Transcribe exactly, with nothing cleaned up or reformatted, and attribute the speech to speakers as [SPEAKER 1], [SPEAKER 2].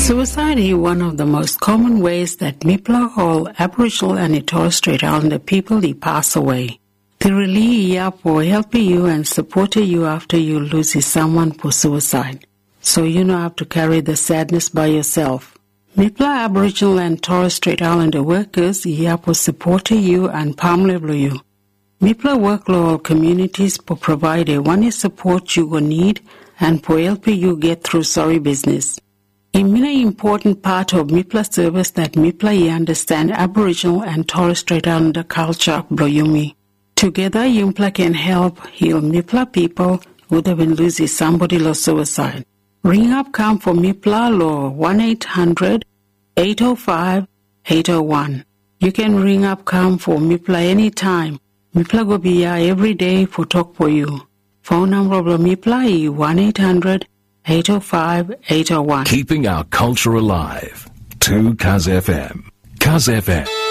[SPEAKER 1] Suicide is one of the most common ways that Mipla or Aboriginal and Torres Strait Islander people they pass away. They really here for helping you and supporting you after you lose someone for suicide. So you don't have to carry the sadness by yourself. Mipla Aboriginal and Torres Strait Islander workers here for supporting you and permanently you. Mipla work local communities for provide a one support you will need and for helping you get through sorry business. A many important part of Mipla service that Mipla understand Aboriginal and Torres Strait Islander culture Bloyumi. Together, Yumpla can help heal Mipla people who have been losing somebody lost suicide. Ring up come for Mipla law one eight hundred, eight oh five, eight oh one. You can ring up come for Mipla anytime. Mipla go be here every day for talk for you. Phone number of Mipla is one eight hundred, eight oh five, eight oh one.
[SPEAKER 2] Keeping our culture alive. To Kaz F M. Kaz F M.